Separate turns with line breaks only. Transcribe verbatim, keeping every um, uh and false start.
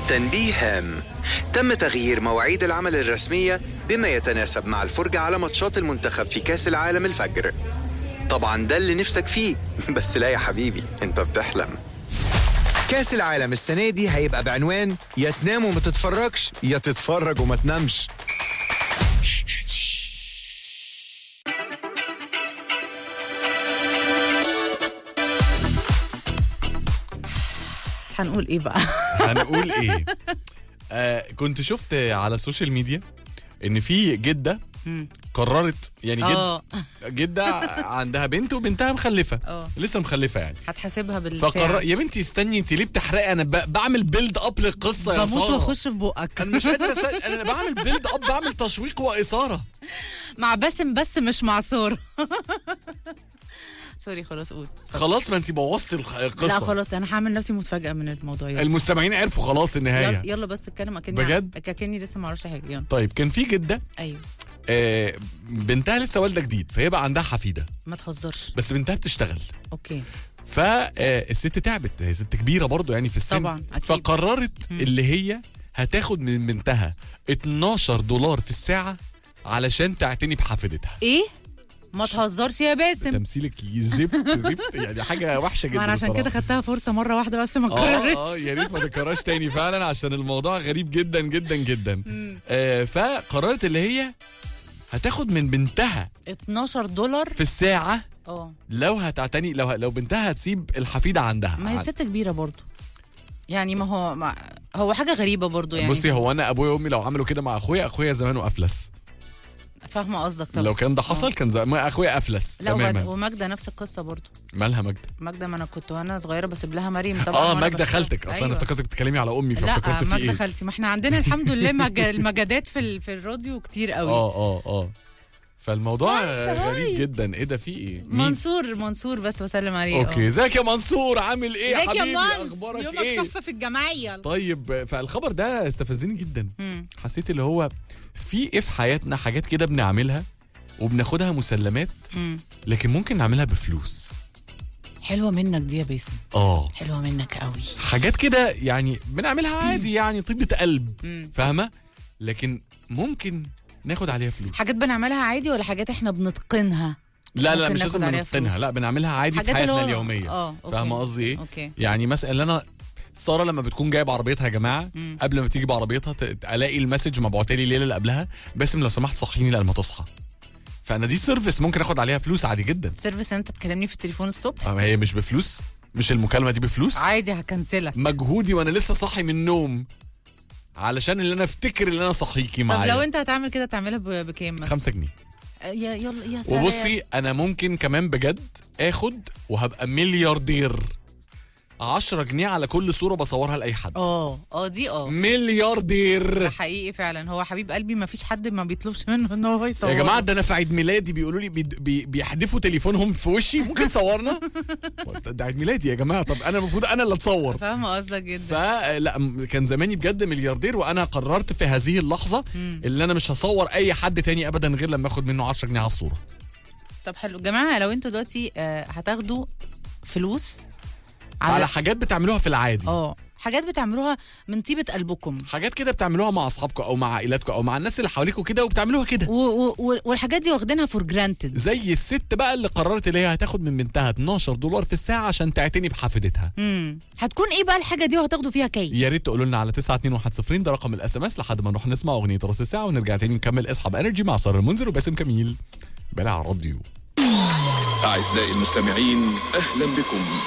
تنبيه هام: تم تغيير مواعيد العمل الرسمية بما يتناسب مع الفرجة على ماتشات المنتخب في كأس العالم الفجر. طبعا ده اللي نفسك فيه، بس لا يا حبيبي، انت بتحلم. كأس العالم السنة دي هيبقى بعنوان يا تنام وما تتفرجش يا تتفرج وما تنامش.
هنقول ايه بقى؟
هنقول ايه؟ آه كنت شفت على السوشيال ميديا ان في جده قررت، يعني جد جده عندها بنت وبنتها مخلفه أوه. لسه مخلفه يعني
هتحاسبها بالساعه.
فقرر يا بنتي استني، انت ليه بتحرقي؟ انا ب... بعمل بيلد اب للقصه يا ساره،
بموت واخش في بقك.
انا مش قادر أس... انا بعمل بيلد اب، بعمل تشويق واثاره
مع باسم بس مش مع ساره. سوري خلاص قول.
خلاص ما انت بوظتي القصه.
لا خلاص انا هعمل نفسي متفاجئه من الموضوع. يلا.
المستمعين عرفوا خلاص النهايه.
يلا, يلا بس اتكلم اكني
بجد
اكني لسه ما اعرفش حاجه. يلا.
طيب كان في جده
ايوه
آه بنتها لسه والده جديد، فهي بقى عندها حفيده.
ما تهزرش.
بس بنتها بتشتغل.
اوكي.
فالست تعبت، هي ست كبيره برضو يعني في السن.
طبعا أكيد.
فقررت م. اللي هي هتاخد من بنتها اتناشر دولار في الساعه علشان تعتني بحفيدتها.
ايه؟ ما تهزرش يا باسم.
تمثيلك زفت زفت يعني حاجه وحشه جدا.
انا عشان كده خدتها فرصه مره واحده بس ما تكررش.
اه اه يا ريت ما تكررش تاني فعلا، عشان الموضوع غريب جدا جدا جدا. آه فقررت اللي هي هتاخد من بنتها
اتناشر دولار
في الساعه.
اه
لو هتعتني، لو لو بنتها هتسيب الحفيده عندها.
ما هي ست كبيره برضو يعني. ما هو ما هو حاجه غريبه برضو يعني.
بصي هو انا ابويا وامي لو عملوا كده مع اخويا، اخويا زمانه افلس.
فاهمه قصدك طبعا.
لو كان ده حصل كان زمان اخويا افلس تماما.
وماجده نفس القصه برضو.
مالها ماجده؟
ماجده ما انا كنت وانا صغيره بسيب لها مريم طبعا.
اه ماجده خالتك اصلا. أيوة. انا افتكرتك بتتكلمي على امي فافتكرت في ايه.
لا ماجده خالتي. ما احنا عندنا الحمد لله مج... المجادات في في الراديو كتير قوي.
اه اه اه فالموضوع غريب جدا. ايه ده؟ في ايه؟
منصور منصور بس بسلم عليه.
اوكي ازيك يا منصور؟ عامل ايه يا حبيبي؟
اخبارك يومك ايه؟ يومك تحفه في الجمعيه.
طيب فالخبر ده استفزني جدا. مم. حسيت اللي هو في ايه في حياتنا حاجات كده بنعملها وبناخدها مسلمات، مم. لكن ممكن نعملها بفلوس.
حلوه منك دي يا باسم.
اه
حلوه منك قوي.
حاجات كده يعني بنعملها عادي، يعني طيبه قلب، فاهمه؟ لكن ممكن ناخد عليها فلوس.
حاجات بنعملها عادي ولا حاجات احنا بنتقنها؟
لا لا مش لازم نتقنها، لا بنعملها عادي في حياتنا اليوميه.
اه
فاهمه قصدي ايه؟
أوكي.
يعني مثلا انا ساره لما بتكون جايبه عربيتها يا جماعه، مم. قبل ما تيجي بعربيتها الاقي المسج مبعوته لي الليله اللي قبلها: باسم لو سمحت صحيني لما تصحى. فانا دي سيرفيس ممكن اخد عليها فلوس عادي جدا.
سيرفيس انت تكلمني في التليفون الصبح؟
اه هي مش بفلوس؟ مش المكالمه دي بفلوس؟
عادي هكنسلك.
مجهودي وانا لسه صاحي من النوم علشان اللي انا افتكر اللي انا صحيكي معايا.
طب لو انت هتعمل كده تعملها بكام مثلا؟
خمسة جنيه.
يا يلا يا سلام.
وبصي انا ممكن كمان بجد اخد وهبقى ملياردير عشرة جنيه على كل صوره بصورها لاي حد.
اه اه دي اه
ملياردير
حقيقي فعلا. هو حبيب قلبي ما فيش حد ما بيطلبش منه ان هو يصور.
يا جماعه ده انا في عيد ميلادي بيقولوا لي بي بي بيحدفوا تليفونهم في وشي: ممكن تصورنا؟ ده عيد ميلادي يا جماعه. طب انا المفروض انا اللي اتصور.
فاهمه قصدك جدا.
فلا كان زماني بجد ملياردير، وانا قررت في هذه اللحظه مم. اللي انا مش هصور اي حد تاني ابدا غير لما اخد منه عشرة جنيه على الصوره.
طب حلو جماعه، لو انتوا دلوقتي هتاخدوا فلوس
على, على حاجات بتعملوها في العادي،
اه حاجات بتعملوها من طيبه قلبكم،
حاجات كده بتعملوها مع اصحابكم او مع عائلاتكم او مع الناس اللي حواليكوا كده وبتعملوها كده،
والحاجات دي واخدينها فور جرانتد.
زي الست بقى اللي قررت اللي هي هتاخد من بنتها اتناشر دولار في الساعه عشان تعتني بحفيدتها.
امم هتكون ايه بقى الحاجه دي وهتاخدوا فيها كام؟
يا ريت تقولوا لنا على تسعة اتنين واحد صفر ده رقم الاس ام اس لحد ما نروح نسمع اغنيه راس الساعه ونرجع تاني نكمل اصحاب انرجي مع ساره المنذر وباسم كميل بلا على الراديو.
اعزائي المستمعين اهلا بكم